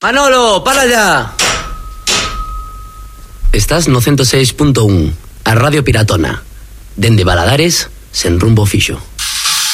Manolo, para allá. Estás no 106.1, a Radio Piratona. Dende Baladares, sen rumbo fixo.